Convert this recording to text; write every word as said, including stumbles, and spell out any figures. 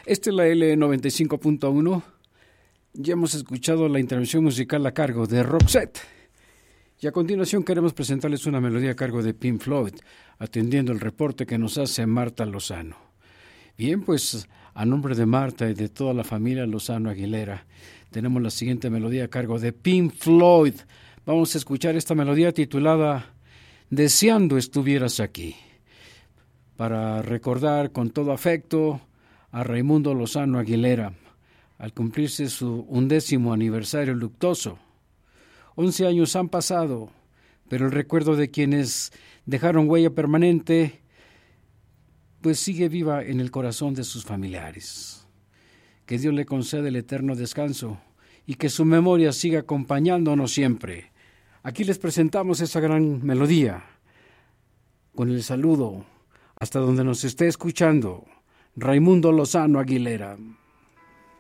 Esta es la L noventa y cinco punto uno. Ya hemos escuchado la intervención musical a cargo de Roxette. Y a continuación queremos presentarles una melodía a cargo de Pink Floyd, atendiendo el reporte que nos hace Marta Lozano. Bien, pues a nombre de Marta y de toda la familia Lozano Aguilera, tenemos la siguiente melodía a cargo de Pink Floyd. Vamos a escuchar esta melodía titulada Deseando estuvieras aquí, para recordar con todo afecto a Raimundo Lozano Aguilera, al cumplirse su undécimo aniversario luctuoso. Once años han pasado, pero el recuerdo de quienes dejaron huella permanente, pues sigue viva en el corazón de sus familiares. Que Dios le conceda el eterno descanso y que su memoria siga acompañándonos siempre. Aquí les presentamos esa gran melodía, con el saludo, hasta donde nos esté escuchando, Raimundo Lozano Aguilera.